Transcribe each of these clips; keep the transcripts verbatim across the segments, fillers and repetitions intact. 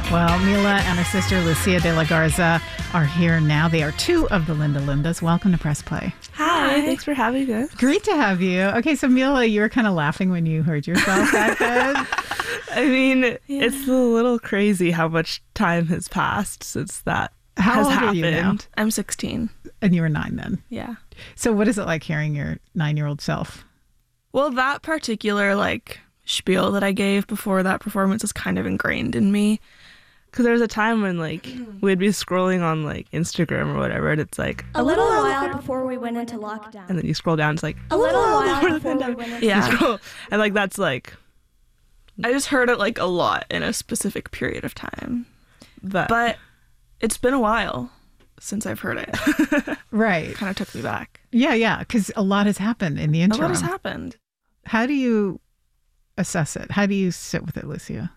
Well, Mila and her sister Lucia de la Garza are here now. They are two of the Linda Lindas. Welcome to Press Play. Hi, thanks for having us. Great to have you. Okay, so Mila, you were kind of laughing when you heard yourself back then. I mean, yeah. It's a little crazy how much time has passed since that how has old happened. Are you now? I'm sixteen. And you were nine then? Yeah. So what is it like hearing your nine-year-old self? Well, that particular like spiel that I gave before that performance is kind of ingrained in me. Because there was a time when like we'd be scrolling on like Instagram or whatever, and it's like a little while before we went into lockdown. And then you scroll down, it's like a little while before we went into yeah. Scroll, and like that's like I just heard it like a lot in a specific period of time. But, but it's been a while since I've heard it. Right. Kind of took me back. Yeah, yeah, because a lot has happened in the interim. A lot has happened. How do you assess it? How do you sit with it, Lucia?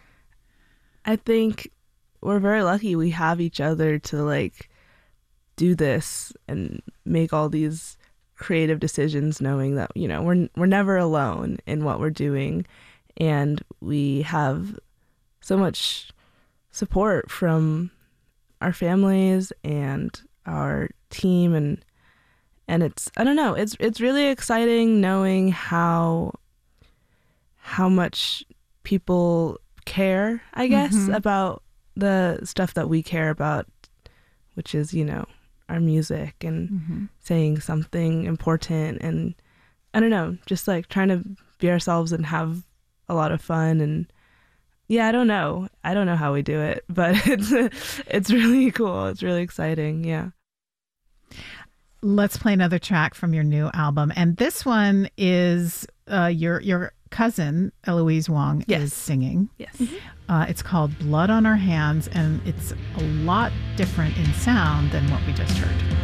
I think we're very lucky we have each other to like do this and make all these creative decisions, knowing that, you know, we're we're never alone in what we're doing, and we have so much support from our families and our team, and and it's I don't know, it's it's really exciting knowing how how much people care, I guess, mm-hmm. about the stuff that we care about, which is, you know, our music and mm-hmm. saying something important, and I don't know, just like trying to be ourselves and have a lot of fun. And yeah, I don't know. I don't know how we do it, but it's it's really cool. It's really exciting. Yeah. Let's play another track from your new album. And this one is uh, your your cousin, Eloise Wong, yes. is singing. Yes. Mm-hmm. Uh, it's called Blood on Our Hands, and it's a lot different in sound than what we just heard.